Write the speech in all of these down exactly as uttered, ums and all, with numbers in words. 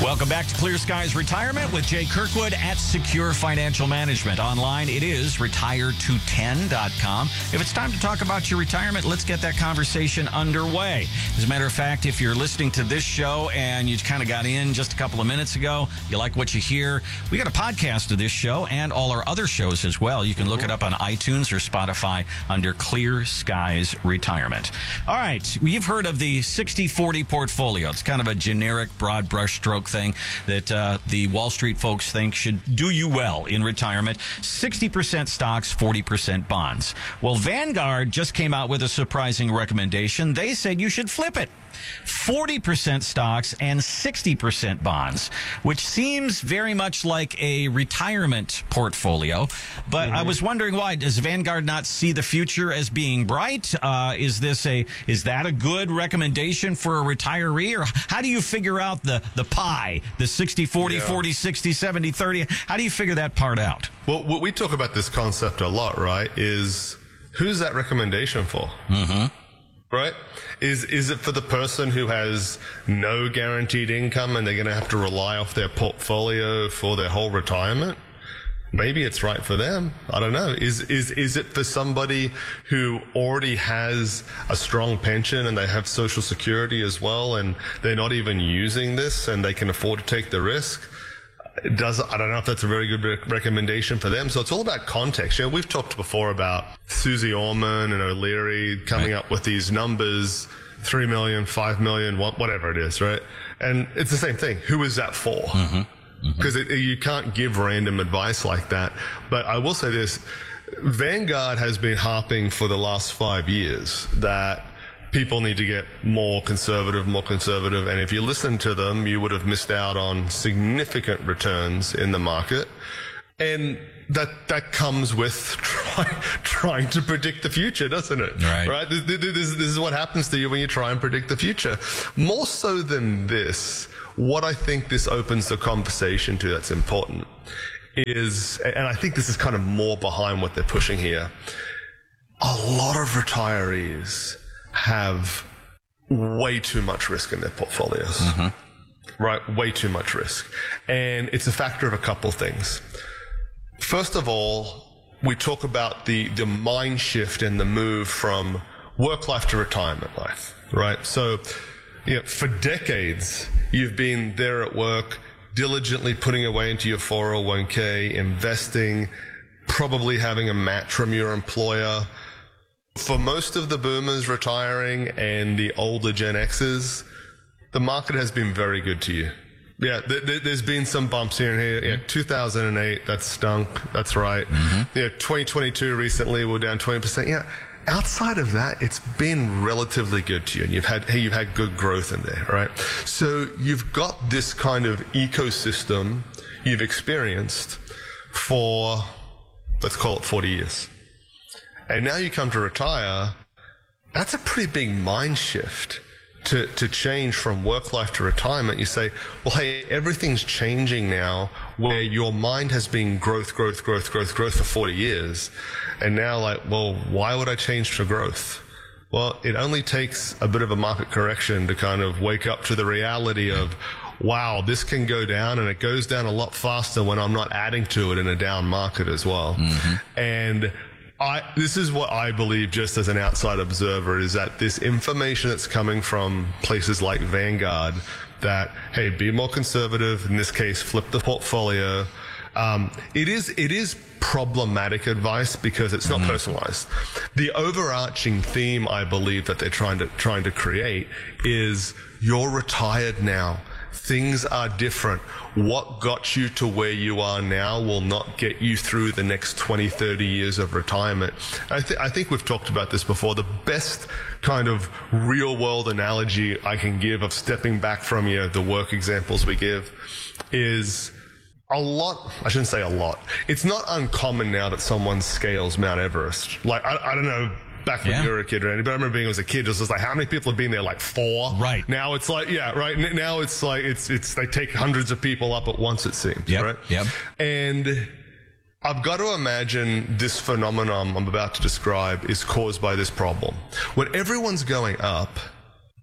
Welcome back to Clear Skies Retirement with Jay Kirkwood at Secure Financial Management. Online, it is retire two ten dot com. If it's time to talk about your retirement, let's get that conversation underway. As a matter of fact, if you're listening to this show and you kind of got in just a couple of minutes ago, you like what you hear, we got a podcast of this show and all our other shows as well. You can look it up on iTunes or Spotify under Clear Skies Retirement. All right, you've heard of the sixty forty portfolio. It's kind of a generic, broad brush stroke thing that uh, the Wall Street folks think should do you well in retirement. sixty percent stocks, forty percent bonds. Well, Vanguard just came out with a surprising recommendation. They said you should flip it. forty percent stocks and sixty percent bonds, which seems very much like a retirement portfolio. But mm-hmm. I was wondering why. Does Vanguard not see the future as being bright? Uh, is this a is that a good recommendation for a retiree? Or how do you figure out the, the pie, the sixty forty, yeah. forty sixty, seventy thirty? How do you figure that part out? Well, we talk about this concept a lot, right? Is who's that recommendation for? Mm-hmm. Right? Is is it for the person who has no guaranteed income and they're going to have to rely off their portfolio for their whole retirement? Maybe it's right for them. I don't know. Is is is it for somebody who already has a strong pension and they have Social Security as well and they're not even using this and they can afford to take the risk? It does I don't know if that's a very good rec- recommendation for them. So it's all about context. You know, we've talked before about Susie Orman and O'Leary coming right. up with these numbers, three million, five million, whatever it is, right? And it's the same thing. Who is that for? Because mm-hmm. mm-hmm. you can't give random advice like that. But I will say this, Vanguard has been harping for the last five years that people need to get more conservative, more conservative. And if you listen to them, you would have missed out on significant returns in the market. And that that comes with try, trying to predict the future, doesn't it? Right. Right? This, this, this is what happens to you when you try and predict the future. More so than this, what I think this opens the conversation to that's important is, and I think this is kind of more behind what they're pushing here, a lot of retirees have way too much risk in their portfolios, mm-hmm. right? Way too much risk. And it's a factor of a couple things. First of all, we talk about the, the mind shift and the move from work life to retirement life, right? So, you know, for decades, you've been there at work, diligently putting away into your four oh one k, investing, probably having a match from your employer. For most of the boomers retiring and the older Gen Xers, the market has been very good to you. Yeah, th- th- there's been some bumps here and here. Yeah, two thousand eight, that stunk. That's right. Mm-hmm. Yeah, twenty twenty-two recently, we're down twenty percent. Yeah, outside of that, it's been relatively good to you, and you've had hey, you've had good growth in there, right? So you've got this kind of ecosystem you've experienced for, let's call it forty years. And now you come to retire, that's a pretty big mind shift to, to change from work life to retirement. You say, well, hey, everything's changing now where your mind has been growth, growth, growth, growth, growth for forty years. And now like, well, why would I change to growth? Well, it only takes a bit of a market correction to kind of wake up to the reality of, wow, this can go down, and it goes down a lot faster when I'm not adding to it in a down market as well. Mm-hmm. And I, this is what I believe just as an outside observer, is that this information that's coming from places like Vanguard that, hey, be more conservative, in this case, flip the portfolio. Um, it is, it is problematic advice because it's not mm-hmm. personalized. The overarching theme, I believe, that they're trying to, trying to create is you're retired now. Things are different. What got you to where you are now will not get you through the next twenty, thirty years of retirement. I, th- I think we've talked about this before. The best kind of real world analogy I can give of stepping back from, you know, the work examples we give is a lot, I shouldn't say a lot. It's not uncommon now that someone scales Mount Everest. Like, I, I don't know, back when yeah. you were a kid or anything, but I remember being as a kid, it was just like, how many people have been there? Like four? Right. Now it's like, yeah, right. Now it's like, it's, it's, they take hundreds of people up at once, it seems, yep. right? Yep. And I've got to imagine this phenomenon I'm about to describe is caused by this problem. When everyone's going up,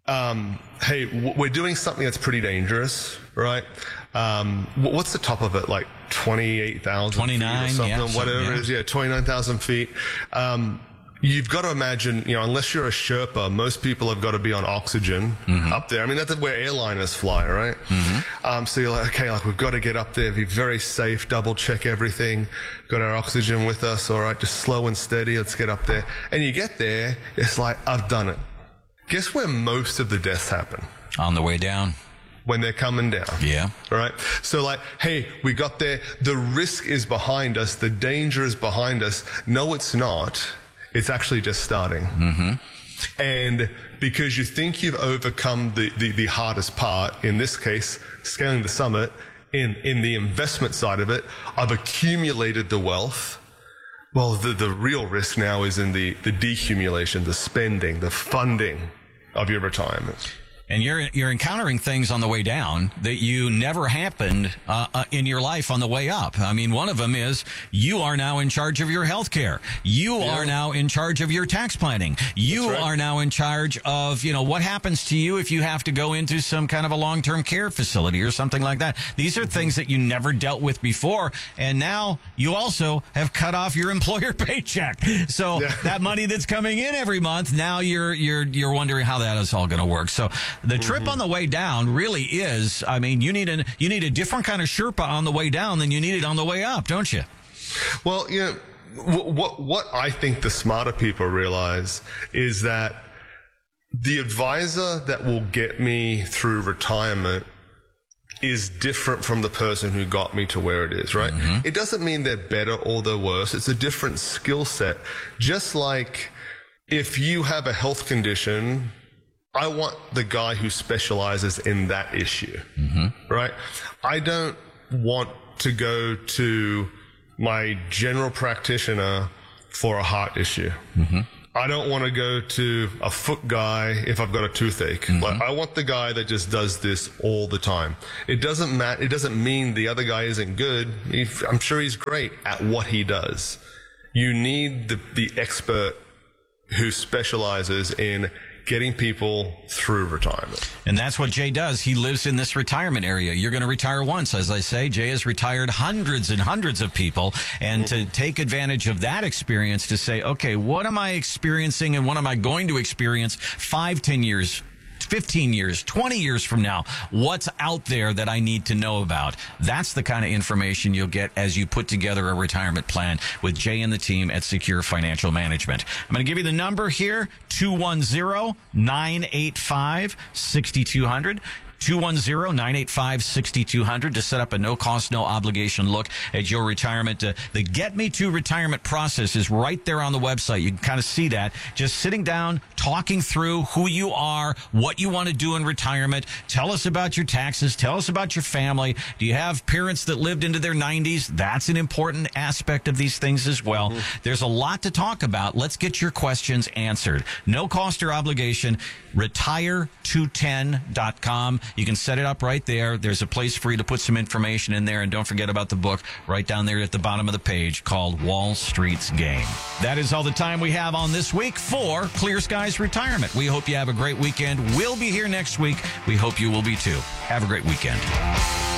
um, hey, w- we're doing something that's pretty dangerous, right? Um, w- what's the top of it? Like twenty-eight thousand twenty-nine, feet or something, yeah, whatever yeah. it is. Yeah, twenty-nine thousand feet. Um, You've got to imagine, you know, unless you're a Sherpa, most people have got to be on oxygen mm-hmm. up there. I mean, that's where airliners fly, right? Mm-hmm. Um, so you're like, okay, like we've got to get up there, be very safe, double check everything, got our oxygen with us, all right, just slow and steady, let's get up there. And you get there, it's like, I've done it. Guess where most of the deaths happen? On the way down. When they're coming down. Yeah. All right. So like, hey, we got there. The risk is behind us. The danger is behind us. No, it's not. It's actually just starting. Mm-hmm. And because you think you've overcome the, the, the hardest part, in this case, scaling the summit, in, in the investment side of it, I've accumulated the wealth. Well, the, the real risk now is in the, the decumulation, the spending, the funding of your retirement. And you're you're encountering things on the way down that you never happened uh, uh, in your life on the way up. I mean, one of them is you are now in charge of your health care. You yeah. are now in charge of your tax planning. You right. are now in charge of, you know, what happens to you if you have to go into some kind of a long-term care facility or something like that. These are things that you never dealt with before. And now you also have cut off your employer paycheck. So yeah. that money that's coming in every month, now you're you're you're wondering how that is all going to work. So the trip mm-hmm. on the way down really is, I mean, you need a, you need a different kind of Sherpa on the way down than you needed on the way up, don't you? Well, you know, what, what I think the smarter people realize is that the advisor that will get me through retirement is different from the person who got me to where it is, right? Mm-hmm. It doesn't mean they're better or they're worse. It's a different skill set. Just like if you have a health condition, I want the guy who specializes in that issue, mm-hmm. right? I don't want to go to my general practitioner for a heart issue. Mm-hmm. I don't want to go to a foot guy if I've got a toothache. Mm-hmm. Like, I want the guy that just does this all the time. It doesn't matter. It doesn't mean the other guy isn't good. If, I'm sure he's great at what he does. You need the, the expert who specializes in getting people through retirement. And that's what Jay does. He lives in this retirement area. You're going to retire once, as I say. Jay has retired hundreds and hundreds of people. And mm-hmm. to take advantage of that experience to say, okay, what am I experiencing and what am I going to experience five, ten years, fifteen years, twenty years from now? What's out there that I need to know about? That's the kind of information you'll get as you put together a retirement plan with Jay and the team at Secure Financial Management. I'm going to give you the number here, two one zero, nine eight five, six two zero zero. two one zero, nine eight five, six two zero zero to set up a no-cost, no-obligation look at your retirement. Uh, the Get Me to Retirement process is right there on the website. You can kind of see that. Just sitting down, talking through who you are, what you want to do in retirement. Tell us about your taxes. Tell us about your family. Do you have parents that lived into their nineties? That's an important aspect of these things as well. Mm-hmm. There's a lot to talk about. Let's get your questions answered. No cost or obligation. retire two ten dot com. You can set it up right there. There's a place for you to put some information in there. And don't forget about the book right down there at the bottom of the page called Wall Street's Game. That is all the time we have on this week for Clear Skies Retirement. We hope you have a great weekend. We'll be here next week. We hope you will be too. Have a great weekend.